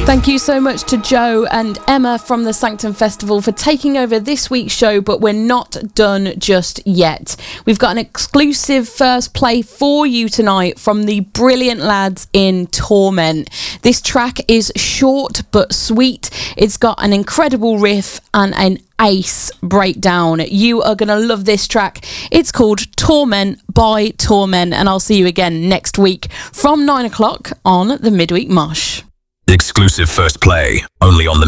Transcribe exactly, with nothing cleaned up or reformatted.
Thank you so much to Joe and Emma from the Sanctum Festival for taking over this week's show, but we're not done just yet. We've got an exclusive first play for you tonight from the brilliant lads in Torment. This track is short but sweet. It's got an incredible riff and an ace breakdown. You are going to love this track. It's called Torment by Torment, and I'll see you again next week from nine o'clock on the Midweek Mosh. Exclusive first play, only on the